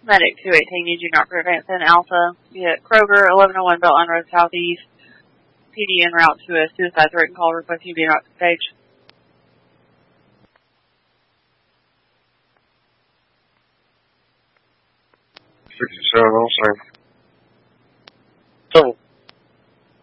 Medic 218, need you not for advancing Alpha. Be at Kroger, 1101 Beltline Road Southeast. PD en route to a suicide threat and call requesting you be route to stage. 57, also.